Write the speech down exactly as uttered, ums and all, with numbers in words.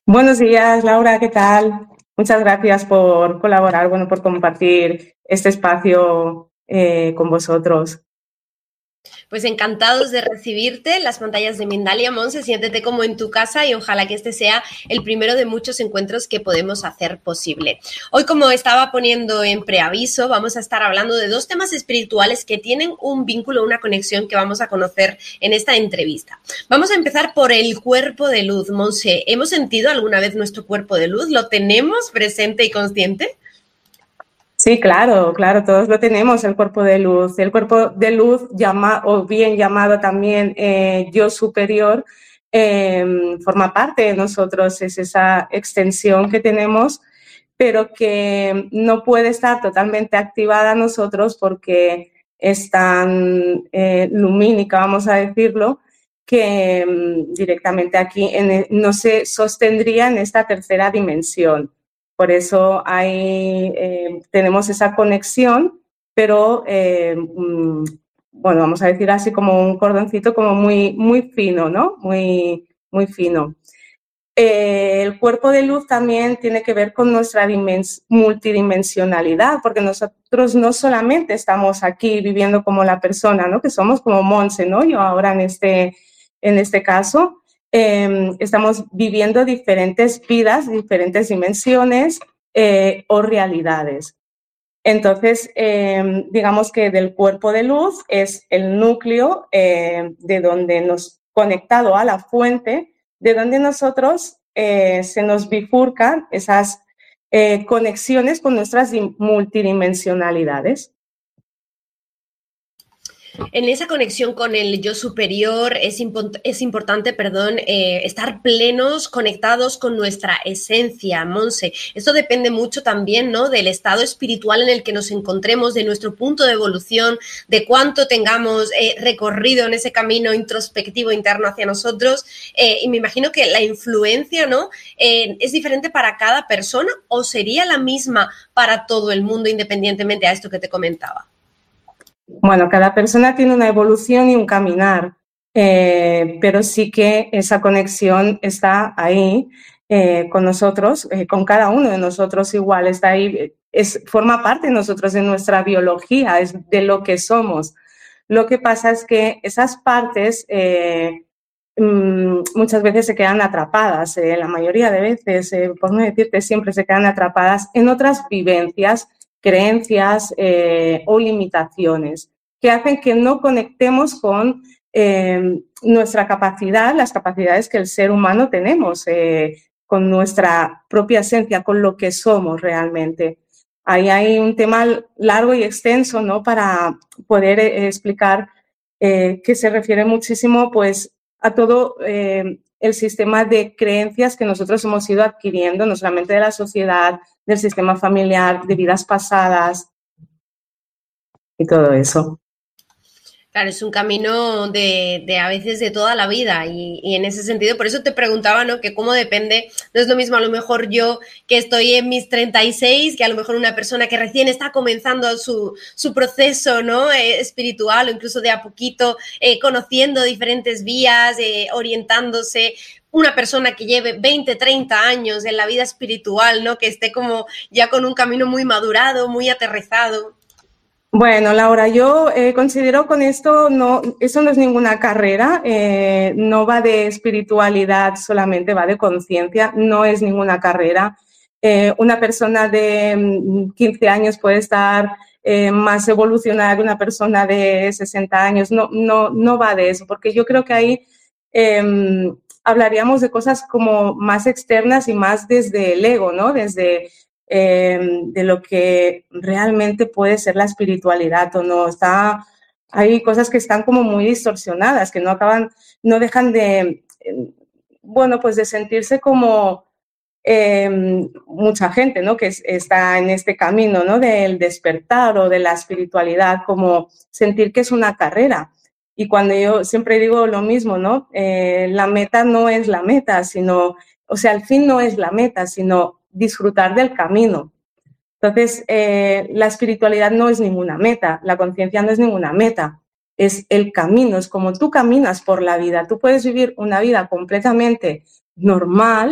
Buenos días, Laura, ¿qué tal? Muchas gracias por colaborar, bueno, por compartir este espacio eh, con vosotros. Pues encantados de recibirte en las pantallas de Mindalia. Monse, siéntete como en tu casa y ojalá que este sea el primero de muchos encuentros que podemos hacer posible. Hoy, como estaba poniendo en preaviso, vamos a estar hablando de dos temas espirituales que tienen un vínculo, una conexión que vamos a conocer en esta entrevista. Vamos a empezar por el cuerpo de luz. Monse, ¿hemos sentido alguna vez nuestro cuerpo de luz? ¿Lo tenemos presente y consciente? Sí, claro, claro, todos lo tenemos, el cuerpo de luz. El cuerpo de luz, llama, o bien llamado también eh, yo superior, eh, forma parte de nosotros, es esa extensión que tenemos, pero que no puede estar totalmente activada a nosotros porque es tan eh, lumínica, vamos a decirlo, que mm, directamente aquí en, no se sostendría en esta tercera dimensión. Por eso hay, eh, tenemos esa conexión, pero eh, mm, bueno, vamos a decir así como un cordoncito como muy, muy fino, ¿no? Muy, muy fino. Eh, el cuerpo de luz también tiene que ver con nuestra dimens- multidimensionalidad, porque nosotros no solamente estamos aquí viviendo como la persona, ¿no? Que somos como Monse, ¿no? Yo ahora en este, en este caso, eh, estamos viviendo diferentes vidas, diferentes dimensiones eh, o realidades. Entonces, eh, digamos que del cuerpo de luz es el núcleo eh, de donde nos, conectado a la fuente, de donde nosotros eh, se nos bifurcan esas eh, conexiones con nuestras multidimensionalidades. En esa conexión con el yo superior es, impo- es importante, perdón, eh, estar plenos, conectados con nuestra esencia, Monse. Esto depende mucho también, ¿no?, del estado espiritual en el que nos encontremos, de nuestro punto de evolución, de cuánto tengamos eh, recorrido en ese camino introspectivo interno hacia nosotros. Eh, y me imagino que la influencia, ¿no?, eh, es diferente para cada persona, o sería la misma para todo el mundo, independientemente a esto que te comentaba. Bueno, cada persona tiene una evolución y un caminar, eh, pero sí que esa conexión está ahí eh, con nosotros, eh, con cada uno de nosotros igual, está ahí, es, forma parte de nosotros, de nuestra biología, es de lo que somos. Lo que pasa es que esas partes eh, muchas veces se quedan atrapadas, eh, la mayoría de veces, eh, por no decirte siempre, se quedan atrapadas en otras vivencias, creencias eh, o limitaciones que hacen que no conectemos con eh, nuestra capacidad, las capacidades que el ser humano tenemos, eh, con nuestra propia esencia, con lo que somos realmente. Ahí hay un tema largo y extenso, ¿no?, para poder eh, explicar eh, que se refiere muchísimo, pues, a todo eh, el sistema de creencias que nosotros hemos ido adquiriendo, no solamente de la sociedad, del sistema familiar, de vidas pasadas y todo eso. Claro, es un camino de, de a veces de toda la vida y, y en ese sentido, por eso te preguntaba, ¿no?, que cómo depende, no es lo mismo a lo mejor yo que estoy en mis treinta y seis, que a lo mejor una persona que recién está comenzando su, su proceso, ¿no?, eh, espiritual, o incluso de a poquito eh, conociendo diferentes vías, eh, orientándose. Una persona que lleve veinte, treinta años en la vida espiritual, ¿no?, que esté como ya con un camino muy madurado, muy aterrizado. Bueno, Laura, yo eh, considero con esto, no, eso no es ninguna carrera, eh, no va de espiritualidad solamente, va de conciencia, no es ninguna carrera. Eh, una persona de quince años puede estar eh, más evolucionada que una persona de sesenta años, no, no, no va de eso, porque yo creo que ahí eh, hablaríamos de cosas como más externas y más desde el ego, ¿no? Desde Eh, de lo que realmente puede ser la espiritualidad o no. Está, hay cosas que están como muy distorsionadas, que no acaban, no dejan de, eh, bueno, pues de sentirse como eh, mucha gente, ¿no?, que es, está en este camino, ¿no?, del despertar o de la espiritualidad, como sentir que es una carrera. Y cuando yo siempre digo lo mismo, ¿no?, eh, la meta no es la meta, sino, o sea, el fin no es la meta, sino disfrutar del camino. Entonces, eh, la espiritualidad no es ninguna meta, la conciencia no es ninguna meta, es el camino, es como tú caminas por la vida. Tú puedes vivir una vida completamente normal,